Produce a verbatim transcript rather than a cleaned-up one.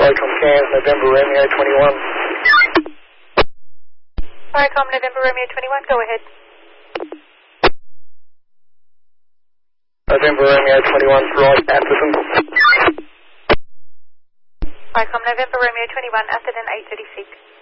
Vicom Cairns, November Romeo twenty-one. Vicom November Romeo twenty-one, go ahead. November Romeo twenty-one, right, Atherton. Vicom November Romeo twenty-one, Atherton eight thirty-six.